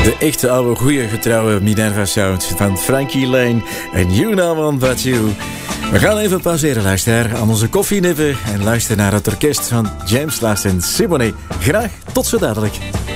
De echte oude, goede, getrouwe Minerva Sound van Frankie Lane en You Know One But You. We gaan even pauzeren, luisteraar, aan onze koffie nippen en luisteren naar het orkest van James Last en Simone. Graag tot zo dadelijk.